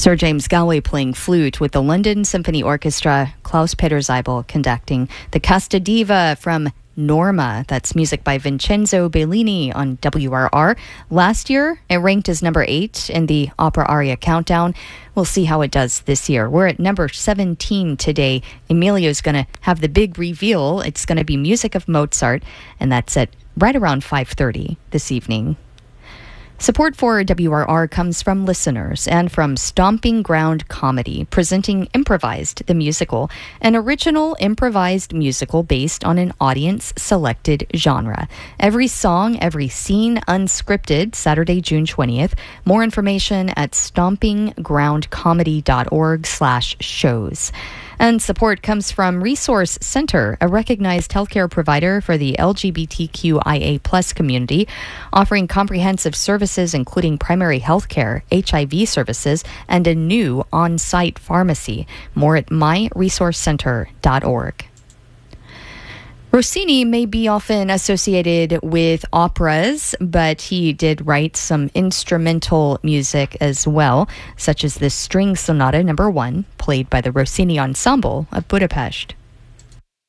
Sir James Galway playing flute with the London Symphony Orchestra, Klaus-Peter Zeibel conducting the Casta Diva from Norma. That's music by Vincenzo Bellini on WRR. Last year, it ranked as number 8 in the Opera Aria Countdown. We'll see how it does this year. We're at number 17 today. Emilio's going to have the big reveal. It's going to be music of Mozart, and that's at right around 5:30 this evening. Support for WRR comes from listeners and from Stomping Ground Comedy, presenting Improvised the Musical, an original improvised musical based on an audience-selected genre. Every song, every scene, unscripted, Saturday, June 20th. More information at stompinggroundcomedy.org/shows. And support comes from Resource Center, a recognized healthcare provider for the LGBTQIA+ community, offering comprehensive services including primary healthcare, HIV services, and a new on-site pharmacy. More at myresourcecenter.org. Rossini may be often associated with operas, but he did write some instrumental music as well, such as this String Sonata No. 1, played by the Rossini Ensemble of Budapest.